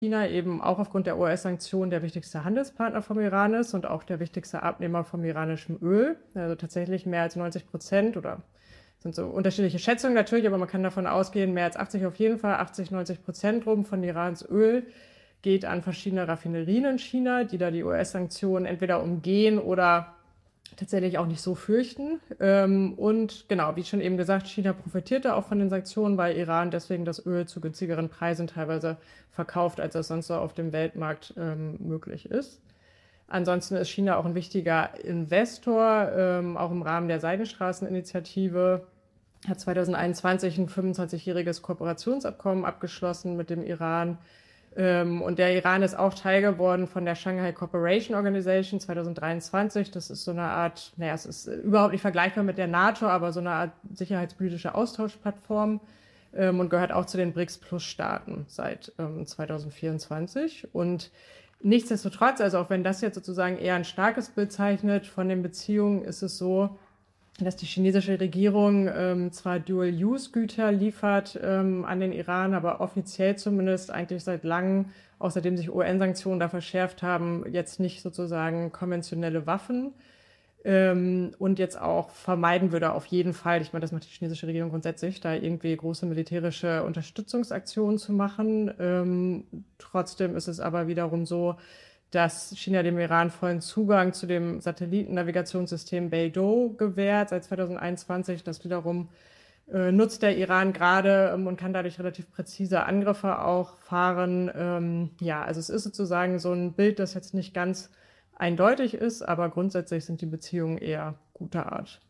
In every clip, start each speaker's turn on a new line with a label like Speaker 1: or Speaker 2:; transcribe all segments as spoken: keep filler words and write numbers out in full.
Speaker 1: China eben auch aufgrund der U S-Sanktionen der wichtigste Handelspartner vom Iran ist und auch der wichtigste Abnehmer vom iranischen Öl. Also tatsächlich mehr als neunzig Prozent oder sind so unterschiedliche Schätzungen natürlich, aber man kann davon ausgehen, mehr als achtzig auf jeden Fall, achtzig, neunzig Prozent rum von Irans Öl geht an verschiedene Raffinerien in China, die da die U S-Sanktionen entweder umgehen oder tatsächlich auch nicht so fürchten. Ähm, und genau, wie schon eben gesagt, China profitierte auch von den Sanktionen, weil Iran deswegen das Öl zu günstigeren Preisen teilweise verkauft, als das sonst so auf dem Weltmarkt ähm, möglich ist. Ansonsten ist China auch ein wichtiger Investor, ähm, auch im Rahmen der Seidenstraßeninitiative. Hat zwanzig einundzwanzig ein fünfundzwanzigjähriges Kooperationsabkommen abgeschlossen mit dem Iran. Ähm, und der Iran ist auch Teil geworden von der Shanghai Cooperation Organization zwanzig dreiundzwanzig. Das ist so eine Art, naja, es ist überhaupt nicht vergleichbar mit der NATO, aber so eine Art sicherheitspolitische Austauschplattform ähm, und gehört auch zu den BRICS-Plus-Staaten seit ähm, zwanzig vierundzwanzig. Und nichtsdestotrotz, also auch wenn das jetzt sozusagen eher ein starkes Bild zeichnet von den Beziehungen, ist es so, dass die chinesische Regierung ähm, zwar Dual-Use-Güter liefert ähm, an den Iran, aber offiziell zumindest eigentlich seit langem, außerdem sich U N-Sanktionen da verschärft haben, jetzt nicht sozusagen konventionelle Waffen ähm, und jetzt auch vermeiden würde auf jeden Fall, ich meine, das macht die chinesische Regierung grundsätzlich, da irgendwie große militärische Unterstützungsaktionen zu machen. Ähm, trotzdem ist es aber wiederum so, dass China dem Iran vollen Zugang zu dem Satellitennavigationssystem Beidou gewährt seit zwanzig einundzwanzig. Das wiederum äh, nutzt der Iran gerade ähm, und kann dadurch relativ präzise Angriffe auch fahren. Ähm, ja, also es ist sozusagen so ein Bild, das jetzt nicht ganz eindeutig ist, aber grundsätzlich sind die Beziehungen eher guter Art.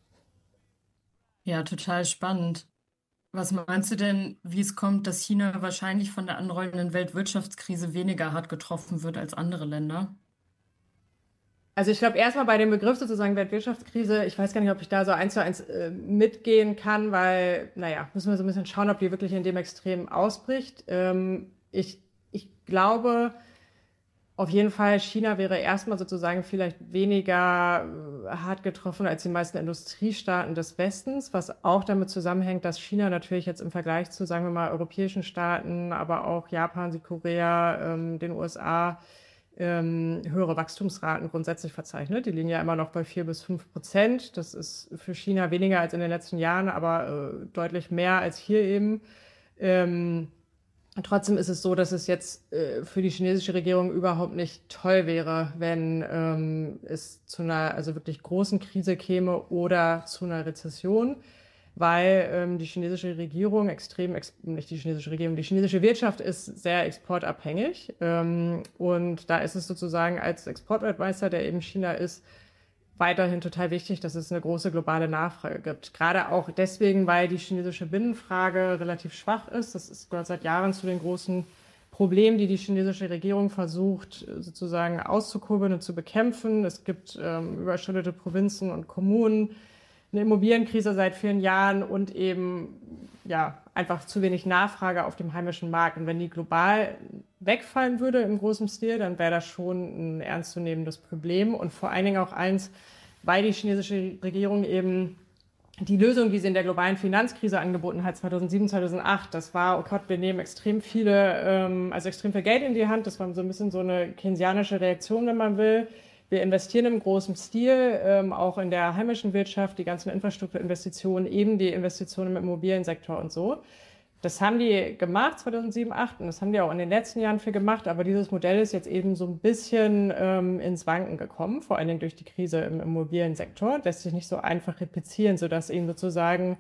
Speaker 2: Ja, total spannend. Was meinst du denn, wie es kommt, dass China wahrscheinlich von der anrollenden Weltwirtschaftskrise weniger hart getroffen wird als andere Länder?
Speaker 1: Also ich glaube erstmal bei dem Begriff sozusagen Weltwirtschaftskrise, ich weiß gar nicht, ob ich da so eins zu eins äh, mitgehen kann, weil, naja, müssen wir so ein bisschen schauen, ob die wirklich in dem Extrem ausbricht. Ähm, ich, ich glaube, auf jeden Fall, China wäre erstmal sozusagen vielleicht weniger äh, hart getroffen als die meisten Industriestaaten des Westens, was auch damit zusammenhängt, dass China natürlich jetzt im Vergleich zu, sagen wir mal, europäischen Staaten, aber auch Japan, Südkorea, ähm, den U S A, ähm, höhere Wachstumsraten grundsätzlich verzeichnet. Die liegen ja immer noch bei vier bis fünf Prozent. Das ist für China weniger als in den letzten Jahren, aber äh, deutlich mehr als hier eben. Ähm, Trotzdem ist es so, dass es jetzt äh, für die chinesische Regierung überhaupt nicht toll wäre, wenn ähm, es zu einer also wirklich großen Krise käme oder zu einer Rezession, weil ähm, die chinesische Regierung extrem, ex nicht die chinesische Regierung, die chinesische Wirtschaft ist sehr exportabhängig ähm, und da ist es sozusagen als Exportweltmeister, der eben China ist, weiterhin total wichtig, dass es eine große globale Nachfrage gibt. Gerade auch deswegen, weil die chinesische Binnenfrage relativ schwach ist. Das ist, gehört seit Jahren zu den großen Problemen, die die chinesische Regierung versucht, sozusagen auszukurbeln und zu bekämpfen. Es gibt ähm, überschuldete Provinzen und Kommunen, eine Immobilienkrise seit vielen Jahren und eben ja einfach zu wenig Nachfrage auf dem heimischen Markt. Und wenn die global wegfallen würde im großen Stil, dann wäre das schon ein ernstzunehmendes Problem. Und vor allen Dingen auch eins, weil die chinesische Regierung eben die Lösung, die sie in der globalen Finanzkrise angeboten hat, zweitausendsieben, zweitausendacht, das war, oh Gott, wir nehmen extrem viele, ähm, also extrem viel Geld in die Hand. Das war so ein bisschen so eine keynesianische Reaktion, wenn man will. Wir investieren im großen Stil, ähm, auch in der heimischen Wirtschaft, die ganzen Infrastrukturinvestitionen, eben die Investitionen im Immobiliensektor und so. Das haben die gemacht, zweitausendsieben, zweitausendacht, und das haben die auch in den letzten Jahren viel gemacht, aber dieses Modell ist jetzt eben so ein bisschen ähm, ins Wanken gekommen, vor allen Dingen durch die Krise im Immobiliensektor. Lässt sich nicht so einfach replizieren, sodass ihnen sozusagen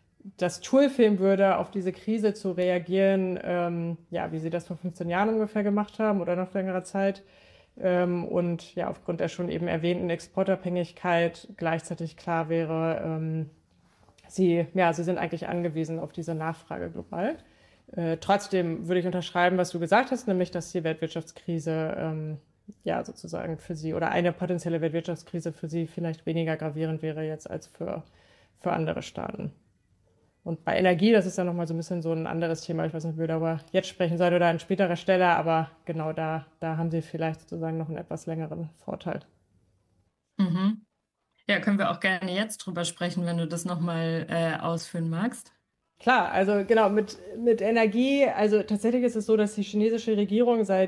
Speaker 1: das Tool fehlen würde, auf diese Krise zu reagieren, ähm, ja, wie sie das vor fünfzehn Jahren ungefähr gemacht haben oder noch längerer Zeit. Ähm, und ja, aufgrund der schon eben erwähnten Exportabhängigkeit gleichzeitig klar wäre, ähm, sie, ja, sie sind eigentlich angewiesen auf diese Nachfrage global. Äh, trotzdem würde ich unterschreiben, was du gesagt hast, nämlich, dass die Weltwirtschaftskrise ähm, ja sozusagen für sie oder eine potenzielle Weltwirtschaftskrise für sie vielleicht weniger gravierend wäre jetzt als für, für andere Staaten. Und bei Energie, das ist ja nochmal so ein bisschen so ein anderes Thema. Ich weiß nicht, ob wir darüber jetzt sprechen sollen oder an späterer Stelle, aber genau da, da haben sie vielleicht sozusagen noch einen etwas längeren Vorteil.
Speaker 2: Mhm. Ja, können wir auch gerne jetzt drüber sprechen, wenn du das nochmal äh, ausführen magst.
Speaker 1: Klar, also genau, mit, mit Energie, also tatsächlich ist es so, dass die chinesische Regierung seit